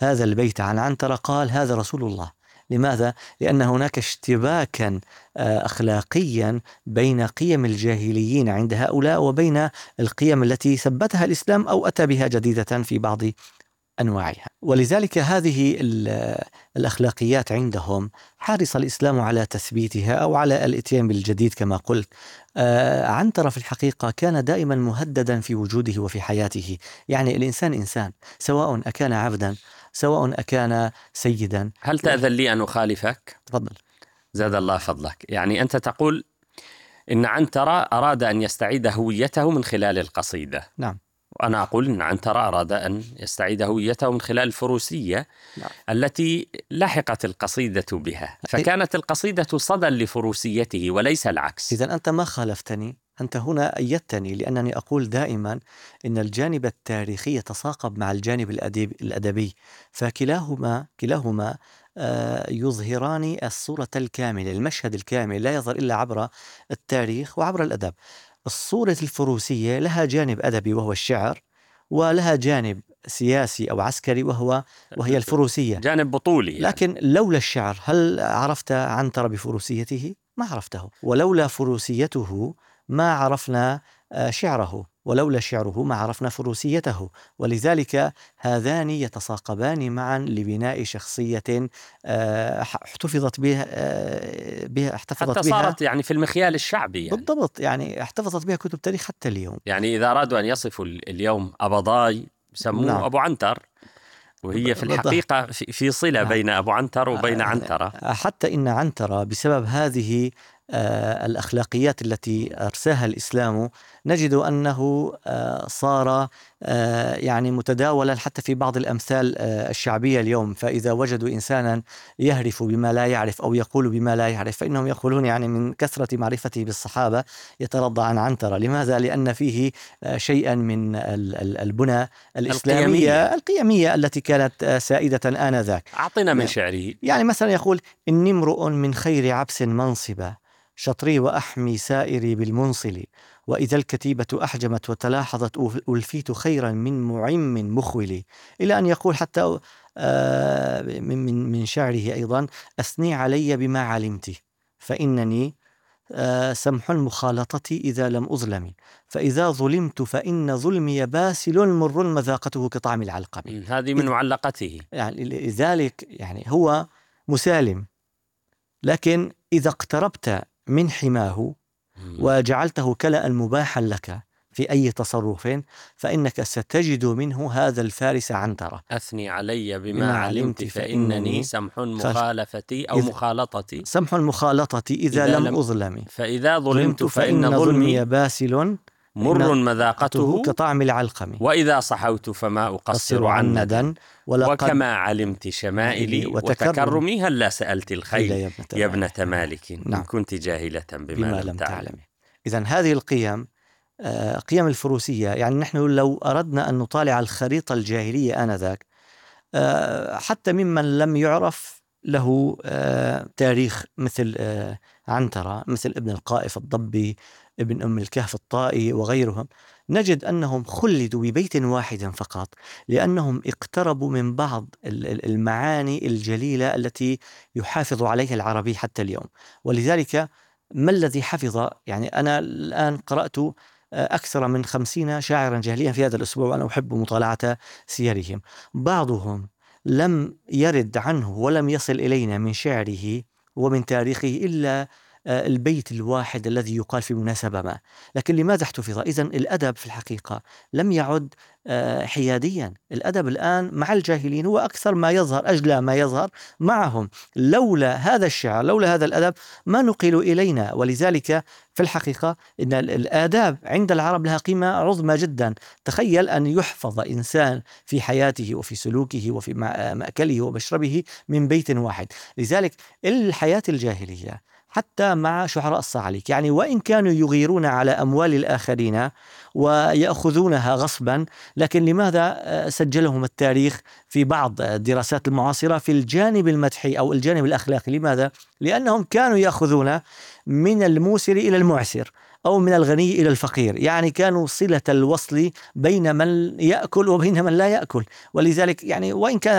هذا البيت عن عنترة قال هذا رسول الله. لماذا؟ لأن هناك اشتباكا أخلاقيا بين قيم الجاهليين عند هؤلاء وبين القيم التي ثبتها الإسلام أو أتى بها جديدة في بعض أنواعها. ولذلك هذه الأخلاقيات عندهم حرص الإسلام على تثبيتها أو على الإتيان بالجديد كما قلت. عنترة في الحقيقة كان دائما مهددا في وجوده وفي حياته. يعني الإنسان إنسان، سواء أكان عبدا سواء أكان سيدا. هل تأذن لي أن أخالفك؟ تفضل. زاد الله فضلك. يعني أنت تقول إن عنترة أراد أن يستعيد هويته من خلال القصيدة. نعم. وأنا أقول إن عنترة أراد أن يستعيد هويته من خلال الفروسية. نعم. التي لحقت القصيدة بها، فكانت القصيدة صدى لفروسيته وليس العكس. إذن أنت ما خالفتني، أنت هنا أيدتني، لأنني أقول دائما إن الجانب التاريخي يتساقب مع الجانب الأدبي، فكلاهما يظهران الصورة الكاملة، المشهد الكامل لا يظهر إلا عبر التاريخ وعبر الأدب. الصورة الفروسية لها جانب أدبي وهو الشعر، ولها جانب سياسي أو عسكري وهي الفروسية، جانب بطولي يعني. لكن لولا الشعر هل عرفت عنترة بفروسيته؟ ما عرفته. ولولا فروسيته ما عرفنا شعره، ولولا شعره ما عرفنا فروسيته. ولذلك هذان يتساقبان معا لبناء شخصية احتفظت بها حتى صارت يعني في المخيال الشعبي يعني. بالضبط، يعني احتفظت بها كتب تاريخ حتى اليوم. يعني إذا أرادوا أن يصفوا اليوم أبضاي سموه نعم. أبو عنتر، وهي في الحقيقة في صلة نعم. بين أبو عنتر وبين عنترة. حتى إن عنترة بسبب هذه الأخلاقيات التي أرساها الإسلام نجد أنه صار يعني متداولا حتى في بعض الأمثال الشعبية اليوم. فإذا وجدوا إنسانا يهرف بما لا يعرف أو يقول بما لا يعرف فإنهم يقولون يعني من كثرة معرفته بالصحابة يترضى عن عنترة. لماذا؟ لأن فيه شيئا من البنى الإسلامية القيمية التي كانت سائدة آنذاك. أعطنا من شعره. يعني مثلا يقول إني امرؤ من خير عبس منصبا شطري وأحمي سائري بالمنصل، وإذا الكتيبة أحجمت وتلاحظت ألفيت خيرا من معم مخول. إلى أن يقول حتى من شعره أيضا أثني علي بما علمت فإنني سمح المخالطة إذا لم أظلم، فإذا ظلمت فإن ظلمي باسل مر مذاقته كطعم العلقم. هذه من معلقته. يعني لذلك يعني هو مسالم، لكن إذا اقتربت من حماه وجعلته كلأ مباحا لك في أي تصرف فإنك ستجد منه هذا الفارس عنترة. أثني علي بما علمت فإنني سمح مخالفتي أو مخالطتي، سمح المخالطة إذا لم أظلم، فإذا ظلمت فإن ظلمي باسل مر مذاقته كطعم العلقم، وإذا صحوت فما أقصر عن ندى، وكما علمت شمائلي وتكرمي هلا سألت الخيل يا ابنة مالك إن كنت جاهلة بما لم تعلمي. إذن هذه القيم قيم الفروسية. يعني نحن لو أردنا أن نطالع الخريطة الجاهلية آنذاك حتى ممن لم يعرف له تاريخ مثل عنترة، مثل ابن القائف الضبي، ابن أم الكهف الطائي وغيرهم، نجد أنهم خلدوا ببيت واحد فقط لأنهم اقتربوا من بعض المعاني الجليلة التي يحافظ عليها العربي حتى اليوم. ولذلك ما الذي حفظ؟ يعني أنا الآن قرأت أكثر من 50 شاعرا جاهليا في هذا الأسبوع وأنا أحب مطالعة سيرهم. بعضهم لم يرد عنه ولم يصل إلينا من شعره ومن تاريخه إلا البيت الواحد الذي يقال في مناسبة ما. لكن لماذا احتفظ؟ إذن الأدب في الحقيقة لم يعد حياديا. الأدب الآن مع الجاهلين هو أكثر ما يظهر، أجلى ما يظهر معهم. لولا هذا الشعر، لولا هذا الأدب ما نقلوا إلينا. ولذلك في الحقيقة إن الآداب عند العرب لها قيمة عظمى جدا. تخيل أن يحفظ إنسان في حياته وفي سلوكه وفي مأكله ومشربه من بيت واحد. لذلك الحياة الجاهلية حتى مع شعراء الصعاليك، يعني وإن كانوا يغيرون على أموال الآخرين ويأخذونها غصبا، لكن لماذا سجلهم التاريخ في بعض الدراسات المعاصرة في الجانب المدحي أو الجانب الأخلاقي؟ لماذا؟ لأنهم كانوا يأخذون من الموسر إلى المعسر أو من الغني إلى الفقير، يعني كانوا صلة الوصل بين من يأكل وبين من لا يأكل. ولذلك يعني وإن كان